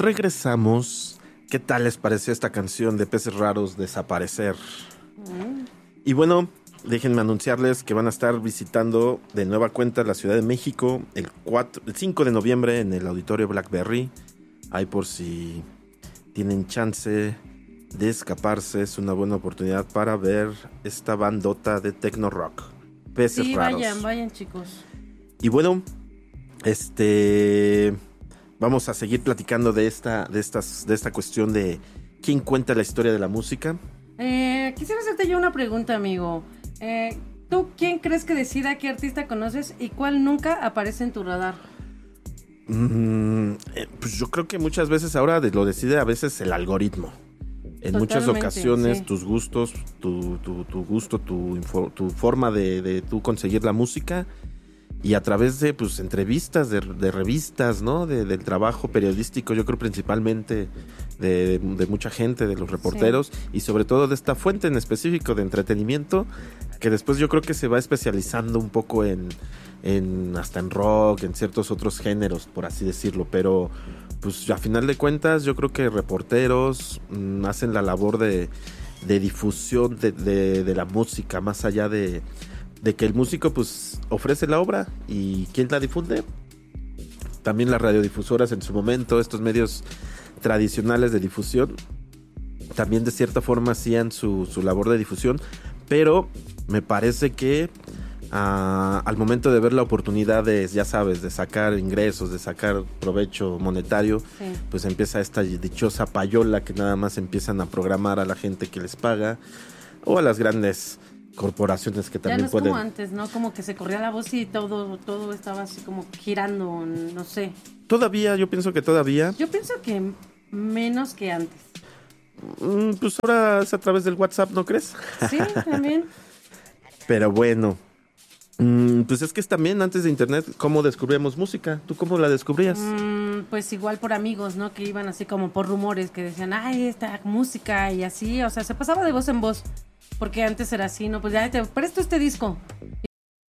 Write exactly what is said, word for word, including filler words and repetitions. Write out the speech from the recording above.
regresamos. ¿Qué tal les pareció esta canción de Peces Raros, Desaparecer? Mm. Y bueno, déjenme anunciarles que van a estar visitando de nueva cuenta la Ciudad de México el, cuatro, el cinco de noviembre en el Auditorio Blackberry. Ahí por si tienen chance de escaparse, es una buena oportunidad para ver esta bandota de techno rock. Peces sí, Raros. vayan, vayan chicos. Y bueno, este... vamos a seguir platicando de esta, de estas, de esta cuestión de quién cuenta la historia de la música. Eh, quisiera hacerte yo una pregunta, amigo. Eh, ¿Tú quién crees que decida qué artista conoces y cuál nunca aparece en tu radar? Mm, eh, pues yo creo que muchas veces ahora lo decide a veces el algoritmo. En Totalmente, muchas ocasiones sí. tus gustos, tu, tu, tu gusto, tu, tu forma de, de tú conseguir la música. Y a través de pues entrevistas, de, de revistas, ¿no? De, del trabajo periodístico, yo creo principalmente de, de, de mucha gente, de los reporteros, sí. Y sobre todo de esta fuente en específico de entretenimiento, que después yo creo que se va especializando un poco en, en hasta en rock, en ciertos otros géneros, por así decirlo. Pero pues a final de cuentas yo creo que reporteros mmm, hacen la labor de, de difusión de, de, de la música, más allá de... de que el músico pues ofrece la obra y ¿quién la difunde? También las radiodifusoras en su momento, estos medios tradicionales de difusión, también de cierta forma hacían su, su labor de difusión, pero me parece que uh, al momento de ver la oportunidad de, ya sabes, de sacar ingresos, de sacar provecho monetario, sí. Pues empieza esta dichosa payola que nada más empiezan a programar a la gente que les paga o a las grandes corporaciones que también ya no es pueden... como antes, ¿no? Como que se corría la voz y todo, todo estaba así como girando, no sé. Todavía, yo pienso que todavía. Yo pienso que menos que antes. Mm, pues ahora es a través del WhatsApp, ¿no crees? Sí, también. Pero bueno, mm, pues es que es también antes de internet, ¿cómo descubríamos música? ¿Tú cómo la descubrías? Mm, pues igual por amigos, ¿no? Que iban así como por rumores, que decían, ay, esta música y así, o sea, se pasaba de voz en voz. Porque antes era así, ¿no? Pues ya te presto este disco.